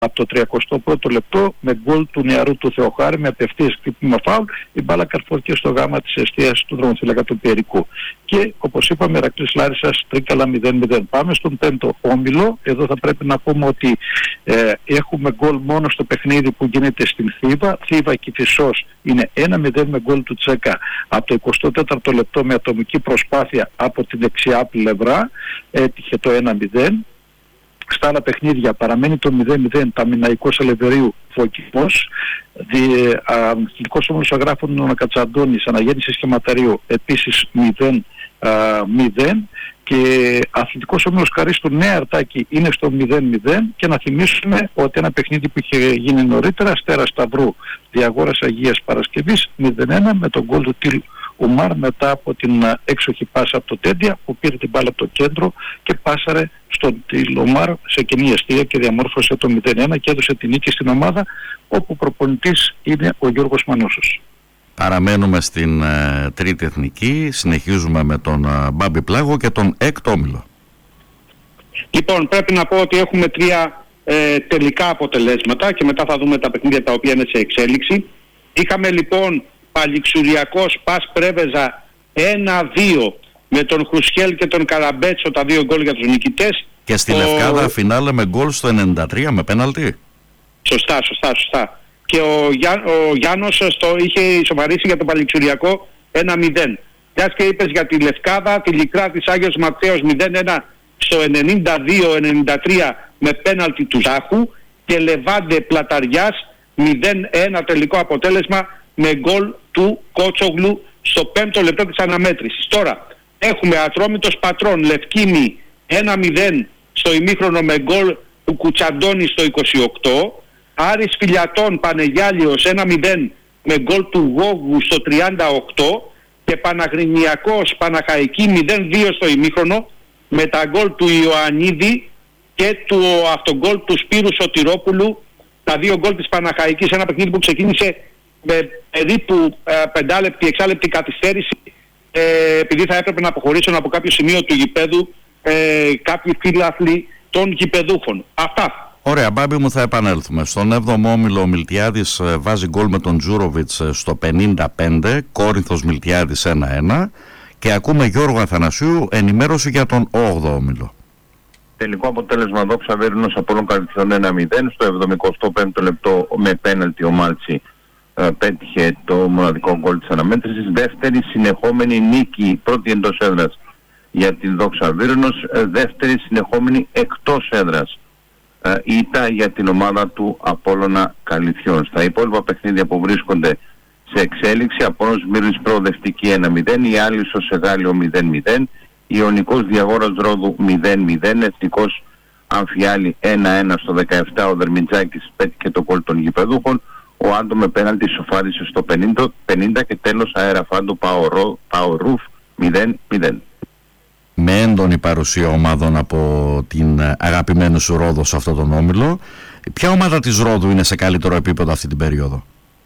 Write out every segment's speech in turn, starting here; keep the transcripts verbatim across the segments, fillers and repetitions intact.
από το τριακοστό πρώτο λεπτό με γκολ του νεαρού του Θεοχάρη με απευθείας χτύπημα φάουλ, η μπάλα καρφώθηκε στο γάμα της εστίας του δρομοφύλακα του Πιερικού. Και όπως είπαμε, Ηρακλής Λάρισσας Τρίκαλα μηδέν μηδέν. Πάμε στον πέμπτο όμιλο. Εδώ θα πρέπει να πούμε ότι ε, έχουμε γκολ μόνο στο παιχνίδι που γίνεται στην Θήβα. Θήβα Κηφισός είναι ένα μηδέν με γκολ του Τσέκα από το εικοστό τέταρτο λεπτό με ατομική προσπάθεια από την δεξιά πλευρά. Έτυχε το ένα μηδέν. Στα άλλα παιχνίδια παραμένει το μηδέν μηδέν Ταμιναϊκός Ελευθερίου Φωκισμός, Αθλητικός Όμιλος Αγράφων Νονακατσαντώνης Αναγέννησης Σχηματαρίου επίσης μηδέν μηδέν και Αθλητικός Όμιλος Καρίστου Νέα Αρτάκη είναι στο μηδέν μηδέν. Και να θυμίσουμε ότι ένα παιχνίδι που είχε γίνει νωρίτερα, Αστέρας Σταυρού Διαγόρας Αγίας Παρασκευής μηδέν ένα με τον γκολ του Τιλ Ουμάρ μετά από την έξοχη πάσα από το Τέντια που πήρε την μπάλα από το κέντρο και πάσαρε στον Τιλ Ουμάρ σε κοινή αιστεία και διαμόρφωσε το μηδέν ένα και έδωσε την νίκη στην ομάδα, όπου προπονητής είναι ο Γιώργος Μανούσος. Παραμένουμε στην ε, τρίτη εθνική, συνεχίζουμε με τον ε, Μπάμπη Πλάγο και τον έκτο όμιλο. Λοιπόν, πρέπει να πω ότι έχουμε τρία ε, τελικά αποτελέσματα και μετά θα δούμε τα παιχνίδια τα οποία είναι σε εξέλιξη. Είχαμε λοιπόν Παλιξουριακός Πας Πρέβεζα ένα δύο με τον Χρουσιέλ και τον Καραμπέτσο, τα δύο γκολ για τους νικητές. Και στη ο... Λευκάδα φινάλε με γκολ στο ενενήντα τρία με πέναλτι. Σωστά, σωστά, σωστά. Και ο, Γιά... ο Γιάννος στο... είχε ισοφαρίσει για τον Παλιξουριακό ένα μηδέν. Μιας και είπες για τη Λευκάδα, τη Λυκρά της Άγιος Ματθαίος μηδέν ένα στο ενενήντα δύο ενενήντα τρία με πέναλτι του Ζάχου και Λεβάντε Πλαταριάς μηδέν ένα τελικό αποτέλεσμα με γκολ του Κότσογλου στο πέμπτο λεπτό της αναμέτρησης. Τώρα έχουμε Ατρόμητος Πατρών Λευκήμη ένα μηδέν στο ημίχρονο με γκολ του Κουτσαντώνη στο είκοσι οκτώ. Άρης Φιλιατών Πανεγιάλιος ένα μηδέν με γκολ του Γόγου στο τριάντα οκτώ και Παναγρινιακός Παναχαϊκή μηδέν δύο στο ημίχρονο με τα γκολ του Ιωαννίδη και του αυτογκολ του Σπύρου Σωτηρόπουλου, τα δύο γκολ της Παναχαϊκής, ένα παιχνίδι που ξεκίνησε με περίπου ε, πεντάλεπτη, εξάλεπτη καθυστέρηση ε, επειδή θα έπρεπε να αποχωρήσουν από κάποιο σημείο του γηπέδου ε, κάποιοι φίλαθλοι των γηπεδούχων. Αυτά. Ωραία, Μπάμπη μου, θα επανέλθουμε. Στον έβδομο όμιλο ο Μιλτιάδης βάζει γκολ με τον Τζούροβιτς στο πενήντα πέντε, Κόρινθος Μιλτιάδης ένα ένα και ακούμε Γιώργο Αθανασίου ενημέρωση για τον όγδοο όμιλο. Τελικό αποτέλεσμα Δόξα Βέρινος Απόλλων Καρδιθιών ένα μηδέν, στο εβδομηκοστό πέμπτο λεπτό με πέναλτι ο Μάλτσι ε, πέτυχε το μοναδικό γκολ της αναμέτρησης. Δεύτερη συνεχόμενη νίκη, πρώτη εντός έδρας για την Δόξα Βέρινος, ε, δεύτερη συνεχόμενη εκτός έδρας ε, ήττα για την ομάδα του Απόλλωνα Καλυθιών. Στα υπόλοιπα παιχνίδια που βρίσκονται σε εξέλιξη, Απόλλωνας Μύρνης προοδευτική ένα μηδέν, η Άλυσσος Εγάλιο μηδέν μηδέν, Ιωνικός Διαγόρας Ρόδου μηδέν μηδέν, Εθνικός Αμφιάλη ένα ένα στο δεκαεπτά, ο Δερμιτζάκης πέτυχε το γκολ των γηπεδούχων, ο Άντο με πέναλτι σοφάρισε στο πενήντα και τέλος Αέρα Φάντο Παορούφ μηδέν μηδέν. Με έντονη παρουσία ομάδων από την αγαπημένη σου Ρόδο σε αυτόν τον όμιλο. Ποια ομάδα της Ρόδου είναι σε καλύτερο επίπεδο αυτή την περίοδο?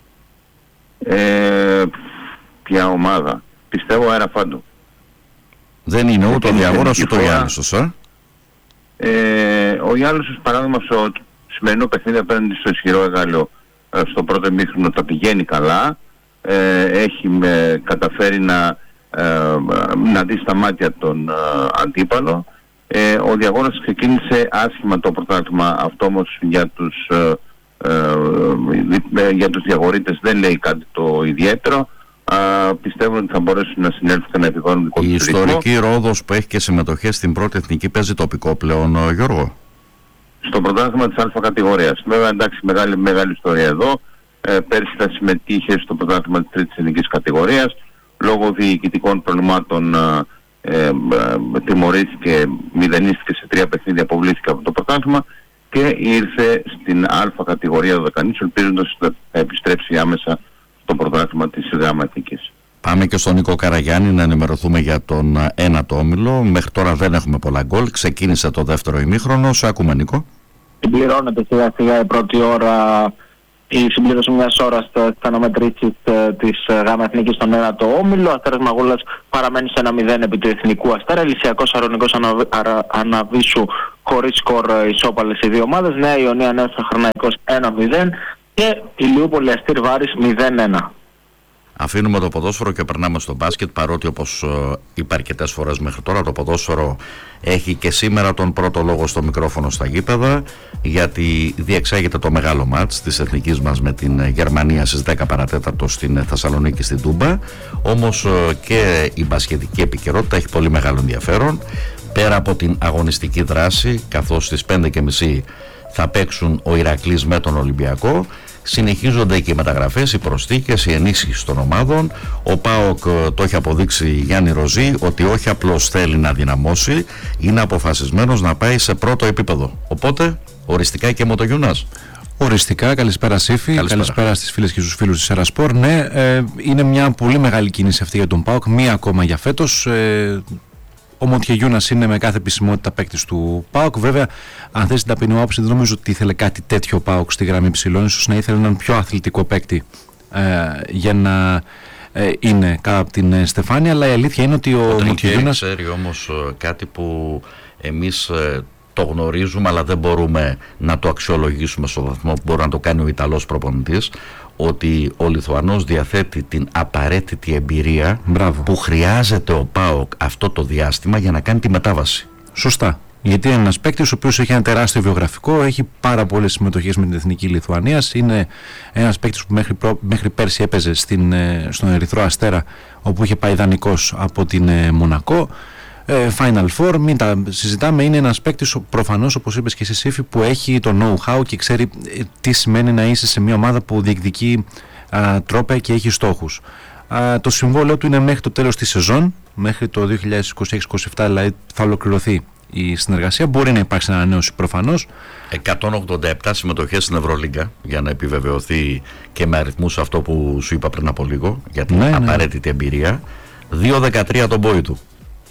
Ε, ποια ομάδα? Πιστεύω Αέρα Φάντο. Δεν είναι ούτε ο Διαγόρας ούτε ο Ιάλισσος, ε? Ε, ο Ιάλισσος παράδειγμα στο σημερινό παιχνίδι απέναντι στο ισχυρό Εγάλιο στο πρώτο ημίχρονο τα πηγαίνει καλά, ε, έχει με, καταφέρει να, ε, να δει στα μάτια τον ε, αντίπαλο. Ε, ο Διαγόρας ξεκίνησε άσχημα το πρωτάθλημα, αυτό όμως για τους, ε, ε, για τους Διαγορίτες δεν λέει κάτι το ιδιαίτερο. Uh, πιστεύω ότι θα μπορέσουν να συνέλθουν και να επιβάλλουν δικό τους ρυθμό. Η ιστορική Ρόδος που έχει και συμμετοχές στην πρώτη εθνική παίζει τοπικό πλέον, Γιώργο? Στο πρωτάθλημα της Α κατηγορίας. Βέβαια, εντάξει, μεγάλη, μεγάλη ιστορία εδώ. Ε, πέρσι θα συμμετείχε στο πρωτάθλημα της τρίτης εθνικής κατηγορίας. Λόγω διοικητικών προβλημάτων ε, ε, ε, τιμωρήθηκε, μηδενίστηκε σε τρία παιχνίδια, αποβλήθηκε από το πρωτάθλημα και ήρθε στην Α κατηγορία δωδεκανήσεων, ελπίζοντας να επιστρέψει άμεσα το πρωτάθλημα της ΓΑΜΑ Εθνικής. Πάμε και στον Νίκο Καραγιάννη να ενημερωθούμε για τον ένατο όμιλο. Μέχρι τώρα δεν έχουμε πολλά γκολ. Ξεκίνησε το δεύτερο ημίχρονο. Σε ακούμε, Νίκο. Συμπληρώνεται σιγά σιγά η πρώτη ώρα, η συμπλήρωση μιας ώρας στις αναμετρήσεις της ΓΑΜΑ Εθνικής στον ένατο όμιλο. Αστέρας Μαγούλας παραμένει σε ένα μηδέν επί του Εθνικού Αστέρα. Λυσιακός Αρωνικός Αναβ... Αρα... Αναβίσου χωρίς σκορ ισόπαλες οι δύο ομάδες. Νέα Ιωνία Νέος Αχαρναϊκός ένα μηδέν και Ηλιούπολη Αστήρ Βάρης μηδέν ένα. Αφήνουμε το ποδόσφαιρο και περνάμε στο μπάσκετ, παρότι όπως είπα αρκετές φορές μέχρι τώρα, το ποδόσφαιρο έχει και σήμερα τον πρώτο λόγο στο μικρόφωνο στα γήπεδα, γιατί διεξάγεται το μεγάλο μάτς της εθνικής μας με την Γερμανία στις δέκα παρατέταρτο στην Θεσσαλονίκη, στην Τούμπα. Όμως και η μπασκετική επικαιρότητα έχει πολύ μεγάλο ενδιαφέρον, πέρα από την αγωνιστική δράση, καθώς στις πέντε και μισή θα παίξουν ο Ηρακλής με τον Ολυμπιακό. Συνεχίζονται και οι μεταγραφές, οι προσθήκες, η ενίσχυση των ομάδων. Ο ΠΑΟΚ, το έχει αποδείξει Γιάννη Ροζή, ότι όχι απλώς θέλει να δυναμώσει, είναι αποφασισμένος να πάει σε πρώτο επίπεδο. Οπότε, οριστικά και Μοτογιούνας. Οριστικά, καλησπέρα Σύφη, καλησπέρα, καλησπέρα στις φίλες και στους φίλους της Ερασπορ. Ναι, ε, είναι μια πολύ μεγάλη κίνηση αυτή για τον ΠΑΟΚ, μία ακόμα για φέτος. Ε, Ο Μοτιεγιούνας είναι με κάθε επισημότητα παίκτης του ΠΑΟΚ. Βέβαια, αν θες την ταπεινή άποψη, δεν νομίζω ότι ήθελε κάτι τέτοιο ο ΠΑΟΚ στη γραμμή ψηλών. Ίσως να ήθελε έναν πιο αθλητικό παίκτη ε, για να ε, είναι κάτω από την ε, στεφάνια. Αλλά η αλήθεια είναι ότι ο, ο Μοτιεγιούνας ξέρει όμως ε, κάτι που εμείς ε, το γνωρίζουμε, αλλά δεν μπορούμε να το αξιολογήσουμε στο βαθμό που μπορεί να το κάνει ο Ιταλός προπονητής, ότι ο Λιθουανός διαθέτει την απαραίτητη εμπειρία. Μπράβο. Που χρειάζεται ο ΠΑΟΚ αυτό το διάστημα για να κάνει τη μετάβαση. Σωστά. Γιατί είναι ένας παίκτης ο οποίος έχει ένα τεράστιο βιογραφικό, έχει πάρα πολλές συμμετοχές με την Εθνική Λιθουανίας. Είναι ένας παίκτης που μέχρι, προ... μέχρι πέρσι έπαιζε στην, στον Ερυθρό Αστέρα, όπου είχε πάει δανεικός από την Μονακό. Final Four, μην τα συζητάμε, είναι ένας παίκτης προφανώς, όπως είπες και εσύ Σύφη, που έχει το know-how και ξέρει τι σημαίνει να είσαι σε μια ομάδα που διεκδικεί α, τρόπαια και έχει στόχους. Α, το συμβόλαιο του είναι μέχρι το τέλος της σεζόν, μέχρι το δύο χιλιάδες είκοσι έξι είκοσι επτά, δηλαδή θα ολοκληρωθεί η συνεργασία. Μπορεί να υπάρξει ανανέωση προφανώς. εκατόν ογδόντα επτά συμμετοχές στην Ευρωλίγκα, για να επιβεβαιωθεί και με αριθμούς αυτό που σου είπα πριν από λίγο, για την ναι, απαραίτητη ναι. εμπειρία. δύο δεκατρία τον πόη του.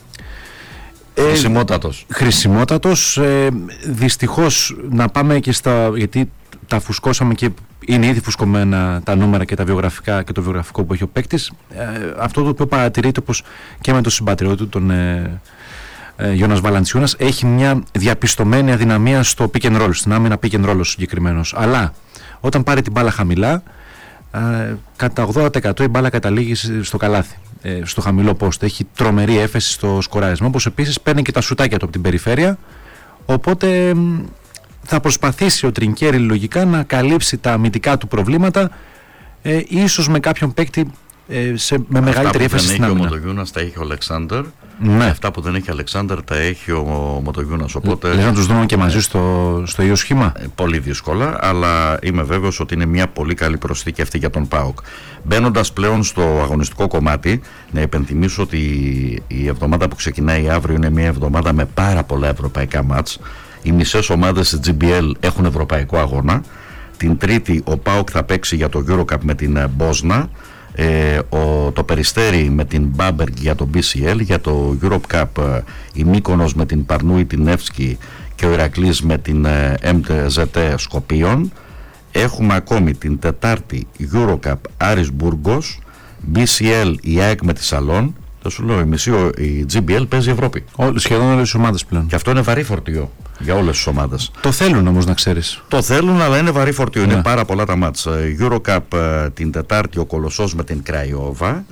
Χρησιμότατος. Ε, χρησιμότατος. Ε, δυστυχώς να πάμε και στα. Γιατί τα φουσκώσαμε και είναι ήδη φουσκωμένα τα νούμερα και τα βιογραφικά και το βιογραφικό που έχει ο παίκτης. Ε, αυτό το οποίο παρατηρείται, όπως και με τον συμπατριώτη του, τον ε, ε, Γιώνας Βαλαντσιούνας, έχει μια διαπιστωμένη αδυναμία στο pick and roll, στην άμυνα pick and roll συγκεκριμένος. Αλλά όταν πάρει την μπάλα χαμηλά, ε, κατά ογδόντα τοις εκατό η μπάλα καταλήγει στο καλάθι, στο χαμηλό πόστο. Έχει τρομερή έφεση στο σκοράρισμα, όπως επίσης παίρνει και τα σουτάκια του από την περιφέρεια. Οπότε θα προσπαθήσει ο Τρινκέρι λογικά να καλύψει τα αμυντικά του προβλήματα, ε, ίσως με κάποιον παίκτη ε, σε, με αυτά μεγαλύτερη έφεση στην άμυνα. Αυτά που δεν έχει ο Μοτογιούνας τα έχει ο Αλεξάνδερ. Ναι. Αυτά που δεν έχει ο Αλεξάνδερ τα έχει ο Μοτογιούνας. Οπότε λες να τους δούμε και μαζί στο, στο ίδιο σχήμα. Ε, πολύ δύσκολα, αλλά είμαι βέβαιος ότι είναι μια πολύ καλή προσθήκη αυτή για τον ΠΑΟΚ. Μπαίνοντας πλέον στο αγωνιστικό κομμάτι, να υπενθυμίσω ότι η εβδομάδα που ξεκινάει αύριο είναι μια εβδομάδα με πάρα πολλά ευρωπαϊκά μάτς. Οι μισές ομάδες της τζι μπι ελ έχουν ευρωπαϊκό αγώνα. Την Τρίτη ο ΠΑΟΚ θα παίξει για το EuroCup με την Μπόσνα. Ε, ο, το Περιστέρι με την Μπάμπεργκ για το μπι σι ελ, για το EuroCup η Μύκονος με την Παρνούη την Εύσκη και ο Ηρακλής με την εμ τι ζετ Σκοπίων. Έχουμε ακόμη την Τετάρτη EuroCup Άρης Μπούργος, μπι σι ελ η ΑΕΚ με τη Σαλόν. Θα σου λέω, η μισή η τζι μπι ελ παίζει Ευρώπη. Ό, σχεδόν όλες τις ομάδες πλέον. Και αυτό είναι βαρύ φορτίο για όλες τις ομάδες. Το θέλουν όμως, να ξέρεις. Το θέλουν, αλλά είναι βαρύ φορτίο. Ναι. Είναι πάρα πολλά τα μάτς. EuroCup την Τετάρτη ο Κολοσσός με την Κραϊόβα.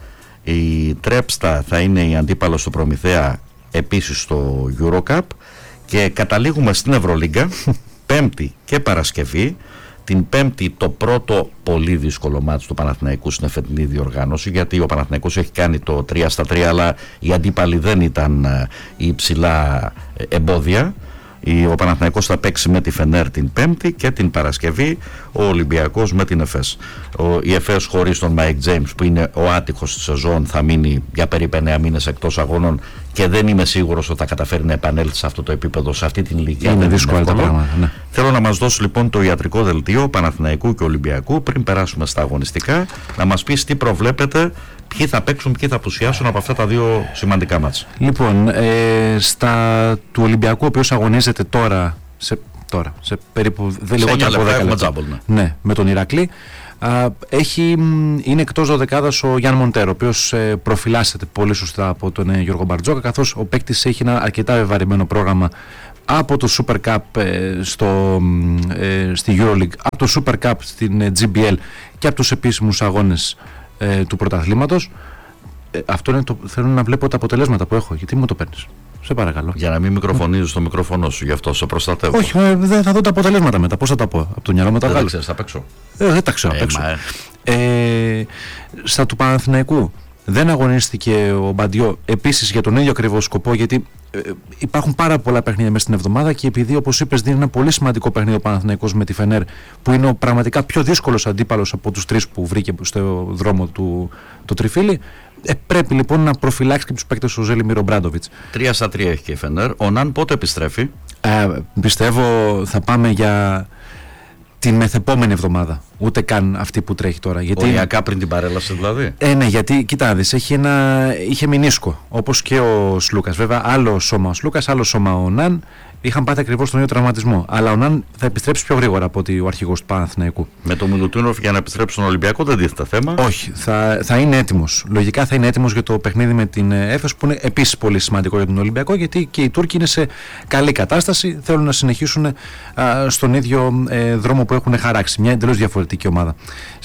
Η Τρέψτα θα είναι η αντίπαλος στο Προμηθέα επίσης στο EuroCup. Και καταλήγουμε στην Ευρωλίγκα Πέμπτη και Παρασκευή. Την Πέμπτη το πρώτο πολύ δύσκολο μάτς του Παναθηναϊκού στην φετινή διοργάνωση, γιατί ο Παναθηναϊκός έχει κάνει το τρία στα τρία, αλλά οι αντίπαλοι δεν ήταν οι υψηλά εμπόδια. Ο Παναθηναϊκός θα παίξει με τη Φενέρ την Πέμπτη και την Παρασκευή ο Ολυμπιακός με την Εφές. Η Εφές χωρίς τον Μάικ Τζέιμς, που είναι ο άτυχος της σεζόν, θα μείνει για περίπου εννέα μήνες εκτός αγώνων και δεν είμαι σίγουρος ότι θα καταφέρει να επανέλθει σε αυτό το επίπεδο, σε αυτή την ηλικία. Είναι δύσκολο τα πράγματα. Ναι. Θέλω να μας δώσει λοιπόν το ιατρικό δελτίο Παναθηναϊκού και Ολυμπιακού πριν περάσουμε στα αγωνιστικά, να μας πεις τι προβλέπετε, ποιοι θα παίξουν, ποιοι θα απουσιάσουν από αυτά τα δύο σημαντικά μάτς. Λοιπόν, ε, στα του Ολυμπιακού, ο οποίος αγωνίζεται τώρα, σε, τώρα, σε περίπου λιγότερο από δέκα λεπτά, ναι. Ναι, με τον Ηρακλή, α, έχει, είναι εκτός δωδεκάδας ο Γιάνν Μοντέρο, ο οποίος ε, προφυλάσσεται πολύ σωστά από τον ε, Γιώργο Μπαρτζόκα, καθώς ο παίκτης έχει ένα αρκετά βεβαρημένο πρόγραμμα από το Super Cup ε, στο, ε, στη EuroLeague, από το Super Cup στην ε, τζι μπι ελ και από τους επίσημους αγώνες ε, του πρωταθλήματος. Ε, αυτό είναι το, θέλω να βλέπω τα αποτελέσματα που έχω. Γιατί μου το παίρνεις? Σε παρακαλώ. Για να μην μικροφωνίζεις το μικρόφωνο σου, γι' αυτό σε προστατεύω. Όχι, ε, δεν θα δω τα αποτελέσματα μετά. Πώς θα τα πω? Από το μυαλό μου τα βγάλω. βγάλω. Δεν ξέρεις, θα παίξω. Ε, δεν τα ξέρω. Ε, μα, ε. Ε, στα του Παναθηναϊκού δεν αγωνίστηκε ο Μπαντιό επίσης για τον ίδιο ακριβώ σκοπό, γιατί ε, υπάρχουν πάρα πολλά παιχνίδια μέσα στην εβδομάδα και επειδή, όπως είπες, δίνει ένα πολύ σημαντικό παιχνίδι ο Παναθηναϊκός με τη Φενέρ, που είναι ο πραγματικά πιο δύσκολος αντίπαλος από τους τρεις που βρήκε στο δρόμο του το Τριφύλι. Ε, πρέπει λοιπόν να προφυλάξει και τους παίκτες ο Ζέλιμιρ Ομπράντοβιτς. Τρία στα τρία έχει και η Φενέρ. Ο Ναν πότε επιστρέφει? Ε, πιστεύω θα πάμε για την μεθεπόμενη εβδομάδα. Ούτε καν αυτή που τρέχει τώρα. Γιατί... Οριακά πριν την παρέλαση δηλαδή. Ε, ναι, γιατί κοιτά, δεις, έχει ένα... είχε μηνίσκο, όπως και ο Σλούκας. Βέβαια, άλλο σώμα ο Σλούκας, άλλο σώμα ο Ναν. Είχαν πάθει ακριβώς τον ίδιο τραυματισμό. Αλλά ο Ναν θα επιστρέψει πιο γρήγορα από ότι ο αρχηγός του Παναθηναϊκού. Με τον Μιλουτίνοφ για να επιστρέψει στον Ολυμπιακό δεν τίθεται θέμα. Όχι, θα, θα είναι έτοιμος. Λογικά θα είναι έτοιμος για το παιχνίδι με την Έφες, που είναι επίσης πολύ σημαντικό για τον Ολυμπιακό, γιατί και οι Τούρκοι είναι σε καλή κατάσταση. Θέλουν να συνεχίσουν α, στον ίδιο ε, δρόμο που έχουν χαράξει. Μια εντελώς διαφορετική ομάδα.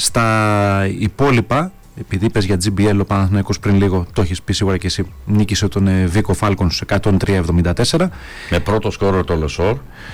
Στα υπόλοιπα, επειδή είπες για τζι μπι ελ, ο Παναθηναϊκός πριν λίγο, το έχεις πει σίγουρα και εσύ, νίκησε τον ε, Βίκο Φάλκονς εκατόν τρία εβδομήντα τέσσερα. Με πρώτο σκόρερ το Λεσόρ.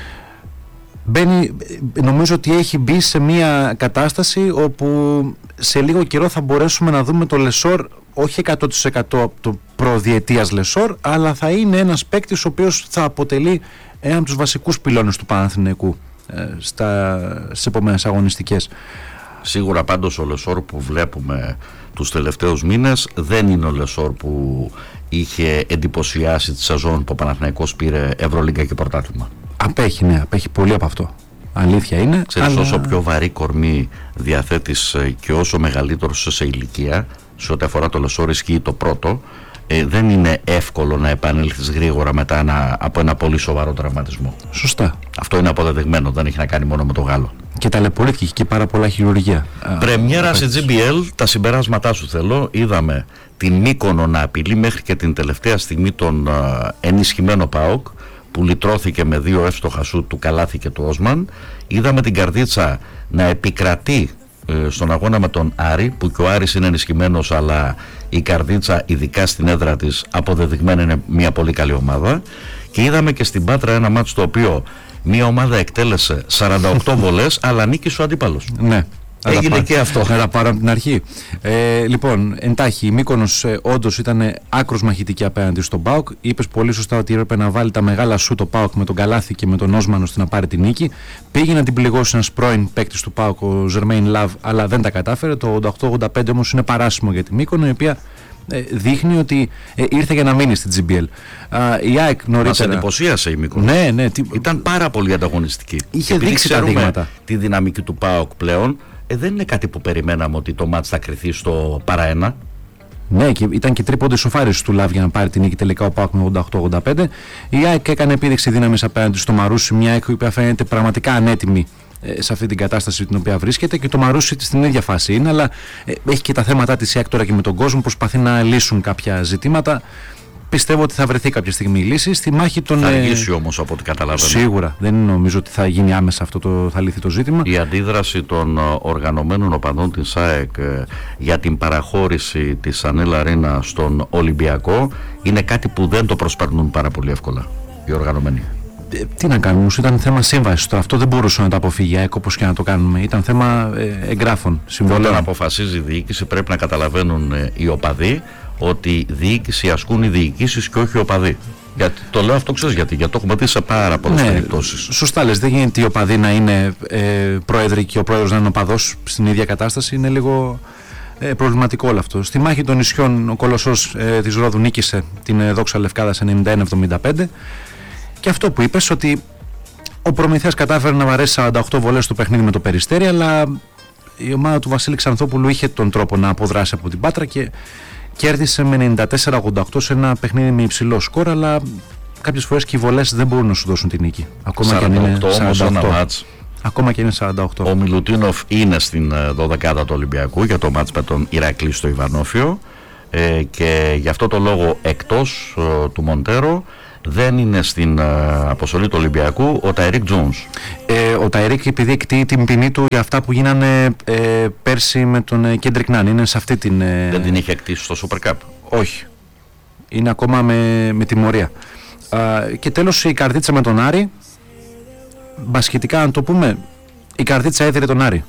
Μπαίνει, νομίζω ότι έχει μπει σε μια κατάσταση όπου σε λίγο καιρό θα μπορέσουμε να δούμε το Λεσόρ όχι εκατό τοις εκατό από το προδιετίας Λεσόρ, αλλά θα είναι ένας παίκτης ο οποίος θα αποτελεί ένα από τους βασικούς πυλώνες του Παναθηναϊκού ε, στα, στις επόμενες αγωνιστικές. Σίγουρα πάντως ο Λεσόρ που βλέπουμε τους τελευταίους μήνες δεν είναι ο Λεσόρ που είχε εντυπωσιάσει τη σεζόν που ο Παναθηναϊκός πήρε Ευρωλίγκα και πρωτάθλημα. Απέχει, ναι, απέχει πολύ από αυτό. Αλήθεια είναι. Ξέρεις, αλλά... όσο πιο βαρύ κορμί διαθέτεις και όσο μεγαλύτερος σε ηλικία, σε ό,τι αφορά το Λεσόρ ισχύει το πρώτο, ε, δεν είναι εύκολο να επανέλθεις γρήγορα μετά ένα, από ένα πολύ σοβαρό τραυματισμό. Σωστά. Αυτό είναι αποδεδειγμένο, δεν έχει να κάνει μόνο με το Γάλλο. Και ταλαιπωρήθηκε και πάρα πολλά χειρουργία. Πρεμιέρα σε τζι μπι ελ, τα συμπεράσματά σου θέλω. Είδαμε την Μύκονο να απειλεί μέχρι και την τελευταία στιγμή τον uh, ενισχυμένο ΠΑΟΚ, που λυτρώθηκε με δύο εύστοχα σουτ του Καλάθη και του Όσμαν. Είδαμε την Καρδίτσα να επικρατεί ε, στον αγώνα με τον Άρη, που και ο Άρης είναι ενισχυμένος, αλλά η Καρδίτσα ειδικά στην έδρα της αποδεδειγμένη είναι μια πολύ καλή ομάδα. Και είδαμε και στην Πάτρα ένα μάτσο το οποίο μια ομάδα εκτέλεσε σαράντα οκτώ βολές αλλά νίκησε ο αντίπαλος. Ναι. Έγινε πά... και αυτό. Να τα πάρω από την αρχή. Ε, λοιπόν, εντάχει, η Μύκονος ε, όντως ήταν άκρος μαχητική απέναντι στον ΠΑΟΚ. Είπες πολύ σωστά ότι έπρεπε να βάλει τα μεγάλα σου το ΠΑΟΚ με τον Καλάθη και με τον Όσμαν ώστε να πάρει την νίκη. Πήγε να την πληγώσει ένας πρώην παίκτης του ΠΑΟΚ, ο Ζερμέιν Λαβ, αλλά δεν τα κατάφερε. Το ογδόντα οκτώ ογδόντα πέντε όμως είναι παράσιμο για τη Μύκονο, η οποία ε, δείχνει ότι ε, ήρθε για να μείνει στην τζι μπι ελ. Uh, η ΑΕΚ νωρίτερα. Μας εντυπωσίασε η Μύκονο. Ναι, ναι. Τι... Ήταν πάρα πολύ ανταγωνιστική. Είχε δείξει τα δείγματα. Τη δυναμική του ΠΑΟΚ πλέον. Ε, δεν είναι κάτι που περιμέναμε ότι το μάτς θα κρυθεί στο παρά ένα. Ναι, και ήταν και τρίποντη σοφάριση του Λαβ για να πάρει την νίκη τελικά ο ΠΑΟΚ με ογδόντα οκτώ ογδόντα πέντε. Η ΑΕΚ έκανε επίδειξη δύναμης απέναντι στο Μαρούσι, μια ΑΕΚ που φαίνεται πραγματικά ανέτοιμη ε, σε αυτή την κατάσταση την οποία βρίσκεται, και το Μαρούσι στην ίδια φάση είναι, αλλά ε, έχει και τα θέματα της η ΑΕΚ τώρα και με τον κόσμο, προσπαθεί να λύσουν κάποια ζητήματα. Πιστεύω ότι θα βρεθεί κάποια στιγμή η λύση στη μάχη των. Θα αργήσει όμως από ό,τι καταλαβαίνω. Σίγουρα. Δεν νομίζω ότι θα γίνει άμεσα αυτό, το, θα λυθεί το ζήτημα. Η αντίδραση των οργανωμένων οπαδών της ΑΕΚ για την παραχώρηση της Ανέλ Αρίνα στον Ολυμπιακό είναι κάτι που δεν το προσπερνούν πάρα πολύ εύκολα οι οργανωμένοι. Ε, τι να κάνουμε, όμως ήταν θέμα σύμβασης. Τώρα αυτό δεν μπορούσε να το αποφύγει η ΑΕΚ όπως και να το κάνουμε. Ήταν θέμα ε, εγγράφων, συμβολών. Όταν αποφασίζει η διοίκηση πρέπει να καταλαβαίνουν ε, οι οπαδοί ότι διοίκηση ασκούν οι διοικήσεις και όχι οι οπαδοί. Γιατί, το λέω αυτό, ξέρεις γιατί, γιατί το έχουμε δει σε πάρα πολλές ναι, περιπτώσεις. Σωστά λες, δεν γίνεται οι οπαδοί να είναι ε, πρόεδροι και ο πρόεδρος να είναι οπαδός στην ίδια κατάσταση. Είναι λίγο ε, προβληματικό όλο αυτό. Στη μάχη των νησιών ο Κολοσσός ε, της Ρόδου νίκησε την ε, Δόξα Λευκάδας ενενήντα ένα εβδομήντα πέντε. Και αυτό που είπες, ότι ο Προμηθέας κατάφερε να βαρέσει σαράντα οκτώ βολές στο παιχνίδι με το Περιστέρι, αλλά η ομάδα του Βασίλη Ξανθόπουλου είχε τον τρόπο να αποδράσει από την Πάτρα και κέρδισε με ενενήντα τέσσερα ογδόντα οκτώ σε ένα παιχνίδι με υψηλό σκορ, αλλά κάποιες φορές και οι βολές δεν μπορούν να σου δώσουν την νίκη. Ακόμα και αν είναι σαράντα οκτώ. Μάτς. Ακόμα και είναι σαράντα οκτώ. Ο Μιλουτίνοφ είναι στην δωδεκάδα του Ολυμπιακού για το μάτς με τον Ηρακλή στο Ιβανόφιο, ε, και γι' αυτό το λόγο εκτός ε, του Μοντέρο δεν είναι στην ε, αποστολή του Ολυμπιακού ο Ταϊρίκ Τζόνς. Ε, ο Ταϊρίκ επειδή εκτείει την ποινή του για αυτά που γίνανε ε, πέρσι με τον Κέντρικ Νάν. Είναι σε αυτή την... Ε, δεν την είχε εκτίσει στο Super Cup. Όχι. Είναι ακόμα με, με τιμωρία. Ε, και τέλος η καρδίτσα με τον Άρη. Μπασχετικά αν το πούμε, η καρδίτσα έδιρε τον Άρη.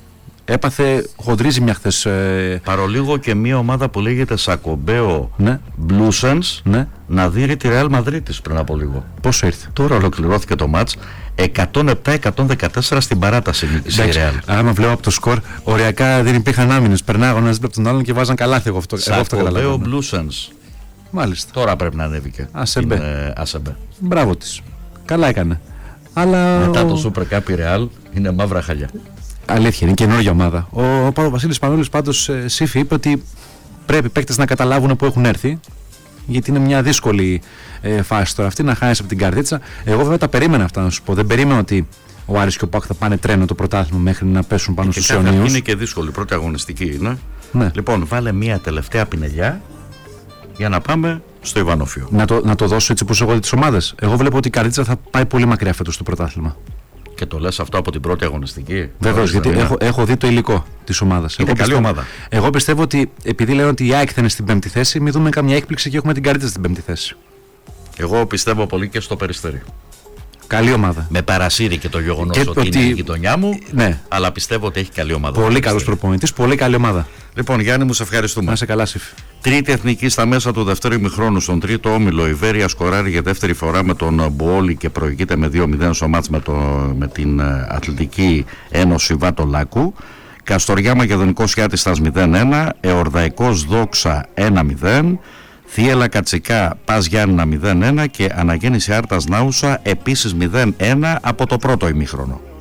Έπαθε χοντρή ζημιά χθες. Ε... Παρολίγο και μια ομάδα που λέγεται Σακομπέο ναι. Bluesens ναι. να δείρει τη Real Madrid πριν από λίγο. Πόσο ήρθε? Τώρα ολοκληρώθηκε το μάτς. εκατόν επτά εκατόν δεκατέσσερα στην παράταση νίκησε η Real. Άμα βλέπω από το σκορ, οριακά δεν υπήρχαν άμυνες. Περνάγανε ένας από τον άλλον και βάζαν καλάθι. Εγώ αυτό, Σακομπέο Bluesens. Μάλιστα. Τώρα πρέπει να ανέβηκε. Ασεμπέ. Είναι, ασεμπέ. Μπράβο της. Καλά έκανε. Αλλά... μετά το Super Cup η Real είναι μαύρα χαλιά. Αλήθεια, είναι καινούργια ομάδα. Ο, ο Βασίλης Πανούλης πάντως ε, Σύφη είπε ότι πρέπει οι παίκτες να καταλάβουν που έχουν έρθει, γιατί είναι μια δύσκολη ε, φάση τώρα αυτή να χάνεις από την καρδίτσα. Εγώ βέβαια τα περίμενα αυτά να σου πω. Δεν περίμενα ότι ο Άρης και ο Πάκ θα πάνε τρένο το πρωτάθλημα μέχρι να πέσουν πάνω στους Ιωνίους. Είναι και δύσκολη, πρώτη αγωνιστική είναι. Ναι. Λοιπόν, βάλε μια τελευταία πινελιά για να πάμε στο Ιβανόφιο. Να το, να το δώσω έτσι όπως έχω δει τις ομάδες. Εγώ βλέπω ότι η καρδίτσα θα πάει πολύ μακριά φέτος στο πρωτάθλημα. Και το λες αυτό από την πρώτη αγωνιστική? Βεβαίως, γιατί έχω, έχω δει το υλικό της ομάδας. Είναι εγώ καλή πιστεύω, ομάδα. Εγώ πιστεύω ότι επειδή λένε ότι η ΑΕΚ θα είναι στην πέμπτη θέση, μην δούμε καμιά έκπληξη και έχουμε την καρδίτσα στην πέμπτη θέση. Εγώ πιστεύω πολύ και στο Περιστέρι. Καλή ομάδα. Με παρασύρει και το γεγονός ότι, ότι είναι η γειτονιά μου, ναι. αλλά πιστεύω ότι έχει καλή ομάδα. Πολύ καλός προπονητής, πολύ καλή ομάδα. Λοιπόν, Γιάννη μου, σε ευχαριστούμε. Να είσαι καλά, Σύφη. Τρίτη εθνική στα μέσα του δεύτερου ημιχρόνου, στον τρίτο όμιλο. Η Βέρεια σκοράρει για δεύτερη φορά με τον Μπουόλι και προηγείται με δύο μηδέν στο μάτς με, το, με την Αθλητική Ένωση Βάτο Λάκου. Καστοριά Μακεδονικός Χιάτιστας μηδέν ένα, Εορδαϊκός Δόξα ένα μηδέν, Θίελα Κατσικά Πας Γιάννηνα μηδέν ένα και Αναγέννηση Άρτας Νάουσα επίσης μηδέν ένα από το πρώτο ημίχρονο.